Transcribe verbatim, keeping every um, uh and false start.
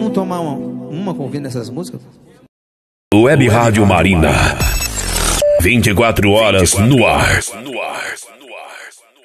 vamos tomar uma, uma ouvindo essas músicas? Web Rádio Marina. vinte e quatro horas no ar.